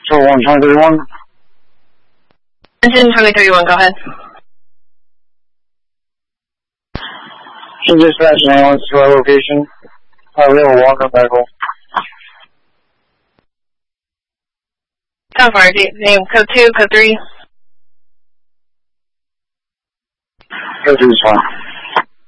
So 12031. Engine 2031, go ahead. Can dispatch an ambulance to our location. We have a walk-up medical. Sounds fire. Name code 2, code 3. Code 3 is fine.